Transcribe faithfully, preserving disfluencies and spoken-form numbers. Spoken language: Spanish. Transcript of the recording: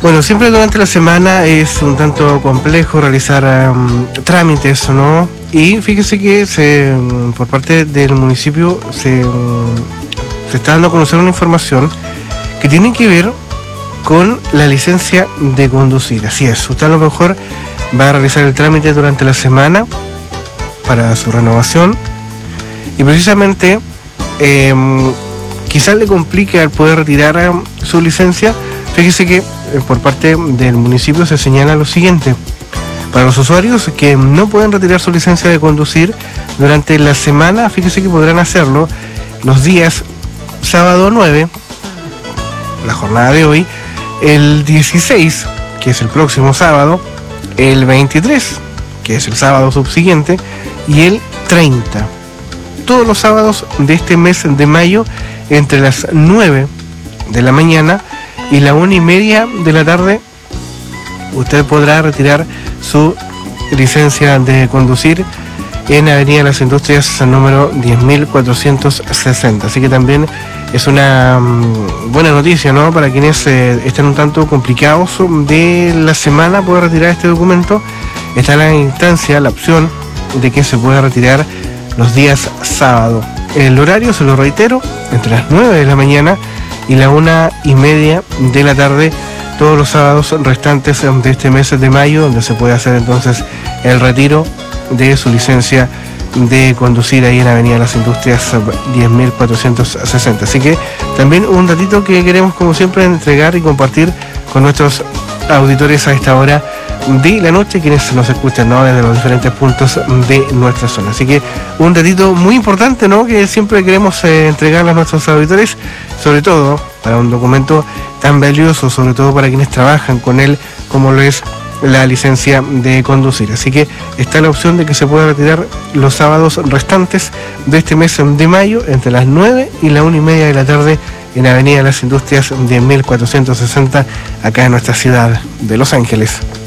Bueno, siempre durante la semana es un tanto complejo realizar um, trámites, ¿no? Y fíjese que se, por parte del municipio se, um, se está dando a conocer una información que tiene que ver con la licencia de conducir. Así es, usted a lo mejor va a realizar el trámite durante la semana para su renovación y precisamente eh, quizás le complique al poder retirar eh, su licencia. Fíjese que eh, por parte del municipio se señala lo siguiente: para los usuarios que no pueden retirar su licencia de conducir durante la semana, fíjese que podrán hacerlo los días sábado nueve, la jornada de hoy, el dieciséis, que es el próximo sábado, el veintitrés, que es el sábado subsiguiente, y el treinta. Todos los sábados de este mes de mayo, entre las nueve de la mañana y la una y media de la tarde, usted podrá retirar su licencia de conducir en Avenida Las Industrias número diez mil cuatrocientos sesenta. Así que también es una um, buena noticia, ¿no? Para quienes eh, están un tanto complicados de la semana poder retirar este documento. Está la instancia, la opción de que se pueda retirar los días sábado. El horario, se lo reitero, entre las nueve de la mañana y la una y media de la tarde, todos los sábados restantes de este mes de mayo, donde se puede hacer entonces el retiro de su licencia de conducir ahí en Avenida Las Industrias diez mil cuatrocientos sesenta. Así que también un datito que queremos como siempre entregar y compartir con nuestros auditores a esta hora de la noche, quienes nos escuchan, ¿no?, desde los diferentes puntos de nuestra zona. Así que un datito muy importante, ¿no?, que siempre queremos eh, entregarle a nuestros auditores, sobre todo para un documento tan valioso, sobre todo para quienes trabajan con él, como lo es la licencia de conducir. Así que está la opción de que se pueda retirar los sábados restantes de este mes de mayo, entre las nueve y la una y media de la tarde, en Avenida Las Industrias diez mil cuatrocientos sesenta, acá en nuestra ciudad de Los Ángeles.